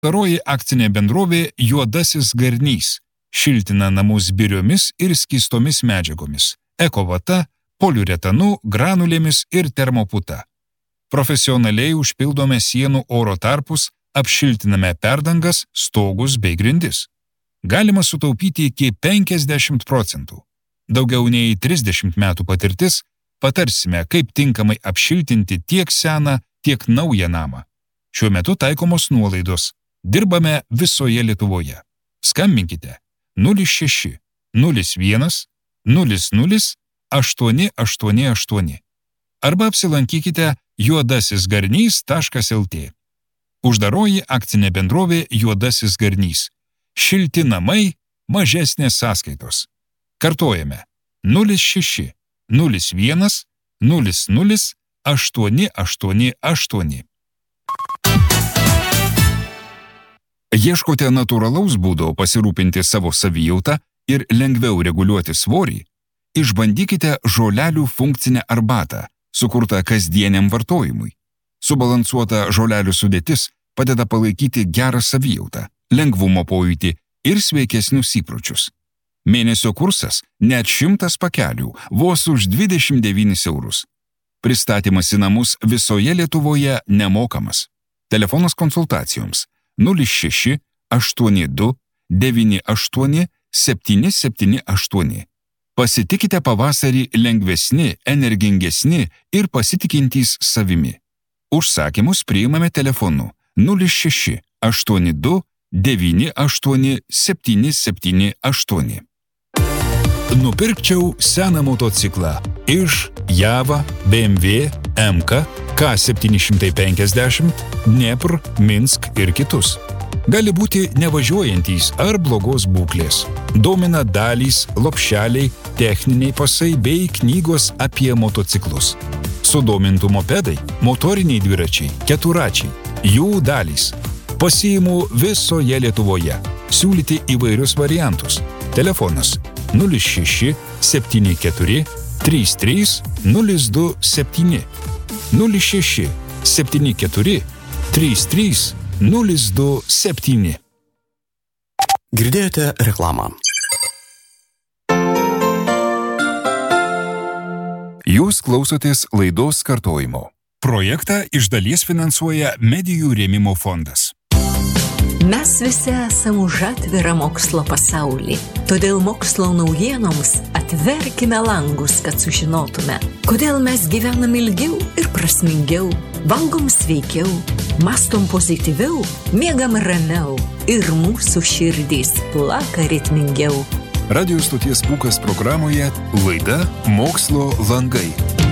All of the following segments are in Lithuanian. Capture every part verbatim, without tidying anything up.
Uždaroji akcinė bendrovė Juodasis garnys šiltina namus biriomis ir skystomis medžiagomis, ekovata, poliuretanu, granulėmis ir termoputa. Profesionaliai užpildome sienų oro tarpus, apšiltiname perdangas, stogus bei grindis. Galima sutaupyti iki penkiasdešimt procentų. Daugiau nei trisdešimt metų patirtis, patarsime, kaip tinkamai apšiltinti tiek seną, tiek naują namą. Šiuo metu taikomos nuolaidos. Dirbame visoje Lietuvoje. Skambinkite nulis šeši nulis vienas nulis nulis aštuoni aštuoni aštuoni arba apsilankykite juodasis garnys taškas lt. Uždaroji akcinė bendrovė Juodasis garnys. Šilti namai, mažesnės sąskaitos. Kartojame nulis šeši nulis vienas nulis nulis aštuoni aštuoni aštuoni. Ieškote natūralaus būdo pasirūpinti savo savijautą ir lengviau reguliuoti svorį? Išbandykite žolelių funkcinę arbatą, sukurtą kasdieniam vartojimui. Subalansuota žolelių sudėtis padeda palaikyti gerą savijautą, lengvumo pojūtį ir sveikesnius įpročius. Mėnesio kursas net šimtas pakelių, vos už dvidešimt devynis eurus. Pristatymas į namus visoje Lietuvoje nemokamas. Telefonas konsultacijoms nulis šeši aštuoni du devyni aštuoni septyni septyni aštuoni. Pasitikite pavasarį lengvesni, energingesni ir pasitikintys savimi. Užsakymus priimame telefonu nulis šeši aštuoni du devyni aštuoni septyni septyni aštuoni. Nupirkčiau seną motociklą iš Java, B M W, M K, K septyni šimtai penkiasdešimt, Dnepr, Minsk ir kitus. Gali būti nevažiuojantys ar blogos būklės. Domina dalys, lopšeliai, techniniai pasai bei knygos apie motociklus. Sudomintų mopedai, motoriniai dviračiai, keturačiai, jų dalys. Pasiimu visoje Lietuvoje. Siūlyti įvairius variantus. Telefonas nulis šeši septyni keturi trys trys nulis du septyni nulis šeši septyni keturi trys trys nulis du septyni. Girdėjote reklamą. Jūs klausotės laidos kartojimo. Projektą iš dalies finansuoja Medijų rėmimo fondas. Mes visi esame už atvirą mokslo pasaulį. Todėl mokslo naujienoms atverkime langus, kad sužinotume, kodėl mes gyvenam ilgiau ir prasmingiau, valgom sveikiau, mastom pozityviau, miegam ramiau ir mūsų širdys plaka ritmingiau. Radio stoties Pūkas programoje laida Mokslo langai.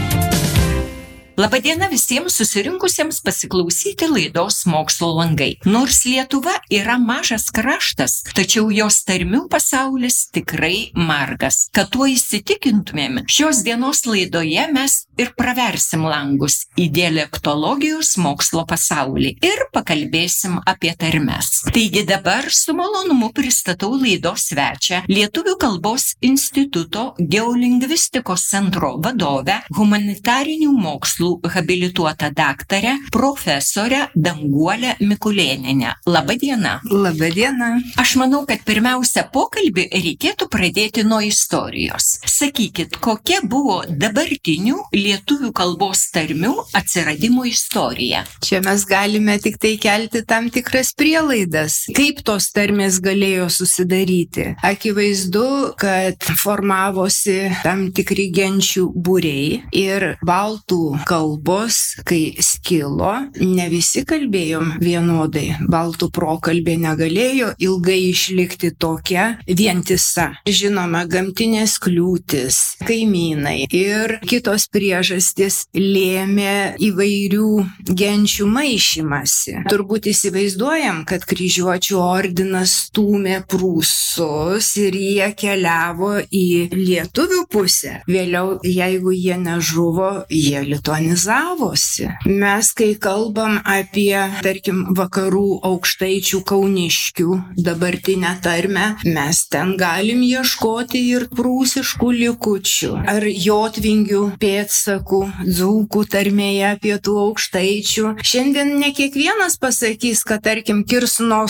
Labadiena visiems susirinkusiems pasiklausyti laidos Mokslo langai. Nors Lietuva yra mažas kraštas, tačiau jos tarmių pasaulis tikrai margas. Kad tuo įsitikintumėm, šios dienos laidoje mes ir praversim langus į dialektologijos mokslo pasaulį ir pakalbėsim apie tarmes. Taigi dabar su malonumu pristatau laidos svečią, Lietuvių kalbos instituto geolingvistikos centro vadovę, humanitarinių mokslų habilituotą daktarę, profesorę Danguolę Mikulėnienę. Labadiena. Labadiena. Aš manau, kad pirmiausia pokalbį reikėtų pradėti nuo istorijos. Sakykit, kokia buvo dabartinių lietuvių kalbos tarmių atsiradimo istorija? Čia mes galime tik tai kelti tam tikras prielaidas, kaip tos tarmės galėjo susidaryti. Akivaizdu, kad formavosi tam tikri genčių būriai ir baltų kalbos kalbos, kai skilo, ne visi kalbėjom vienodai. Baltų prokalbė negalėjo ilgai išlikti tokia vientisa. Žinoma, gamtinės kliūtis, kaimynai ir kitos priežastys lėmė įvairių genčių maišymasi. Turbūt įsivaizduojam, kad kryžiuočių ordinas stūmė prūsus ir jie keliavo į lietuvių pusę. Vėliau, jeigu jie nežuvo, jie lituanistai organizavosi. Mes, kai kalbam apie, tarkim, vakarų aukštaičių kauniškių dabartinę tarmę, mes ten galim ieškoti ir prūsiškų likučių, ar jotvingių pėdsakų, dzūkų tarmėje pietų aukštaičių. Šiandien ne kiekvienas pasakys, kad, tarkim, Kirsnos